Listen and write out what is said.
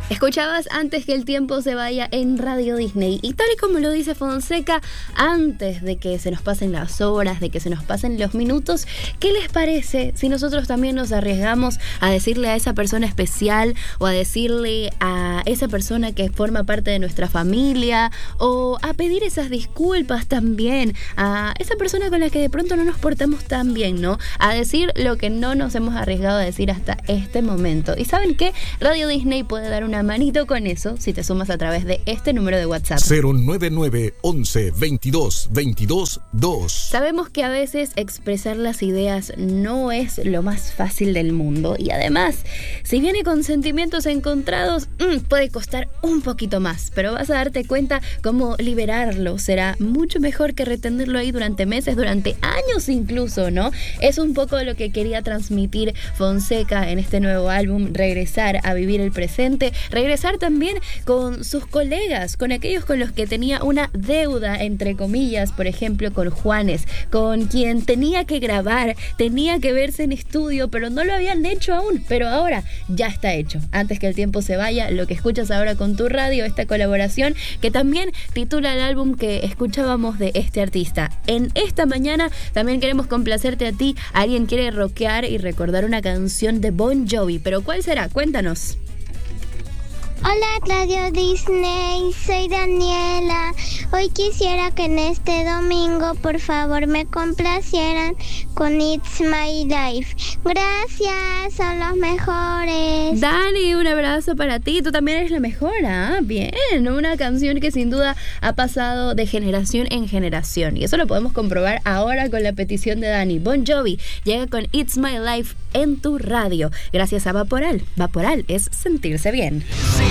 Escuchabas Antes que el tiempo se vaya en Radio Disney. Y tal y como lo dice Fonseca, antes de que se nos pasen las horas, de que se nos pasen los minutos, ¿qué les parece si nosotros también nos arriesgamos a decirle a esa persona especial o a decirle a esa persona que forma parte de nuestra familia o a pedir esas disculpas también a esa persona con la que de pronto no nos portamos tan bien, ¿no? A decir lo que no nos hemos arriesgado a decir hasta este momento. ¿Y saben qué? Radio Disney puede dar una manito con eso si te sumas a través de este número de WhatsApp 099 11 22 22 2. Sabemos que a veces expresar las ideas no es lo más fácil del mundo y además, si viene con sentimientos encontrados, puede costar un poquito más, pero vas a darte cuenta cómo liberarlo será mucho mejor que retenerlo ahí durante meses, durante años incluso, ¿no? Es un poco lo que quería transmitir Fonseca en este nuevo álbum, regresar a vivir el presente, regresar también con sus colegas, con aquellos con los que tenía una deuda, entre comillas, por ejemplo, con Juanes, con quien tenía que grabar, tenía que verse en estudio, pero no lo habían hecho aún, pero ahora ya está hecho. Antes que el tiempo se vaya, lo que escuchas ahora con tu radio, esta colaboración que también titula el álbum que escuchábamos de este artista. En esta mañana también queremos complacerte a ti. Alguien quiere rockear y recordar una canción de Bon Jovi, pero ¿cuál será? Cuéntanos. Hola Radio Disney, soy Daniela. Hoy quisiera que en este domingo por favor me complacieran con It's My Life. Gracias, son los mejores. Dani, un abrazo para ti, tú también eres la mejor, ¿ah? Bien, una canción que sin duda ha pasado de generación en generación y eso lo podemos comprobar ahora con la petición de Dani. Bon Jovi llega con It's My Life en tu radio, gracias a Vaporal. Vaporal es sentirse bien.